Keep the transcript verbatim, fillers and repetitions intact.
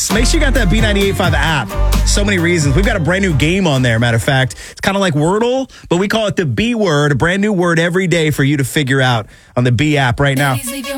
So make sure you got that B ninety-eight point five app. So many reasons. We've got a brand new game on there, matter of fact. It's kind of like Wordle, but we call it the B word, a brand new word every day for you to figure out on the B app right now.